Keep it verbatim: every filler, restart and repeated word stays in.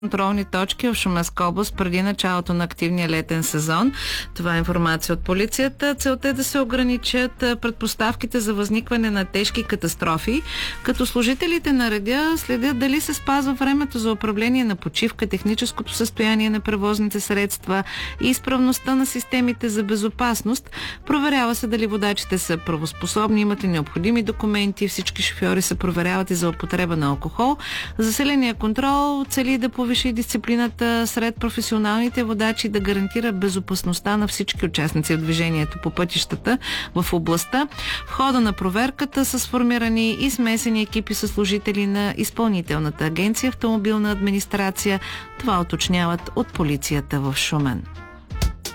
контролни точки в Шуменска област преди началото на активния летен сезон. Това е информация от полицията. Целта е да се ограничат предпоставките за възникване на тежки катастрофи, като служителите на реда следят дали се спазва времето за управление на почивка, техническото състояние на превозните средства и изправността на системите за безопасност. Проверява се дали водачите са правоспособни, имат ли необходими документи, всички шофьори се проверяват и за употреба на алкохол. Засиления контрол цели да повиши дисциплината сред професионалните водачи, да гарантира безопасността на всички участници в движението по пътищата в областта. В хода на проверката са сформирани и смесени екипи със служители на Изпълнителната агенция автомобилна администрация. Това уточняват от полицията в Шумен.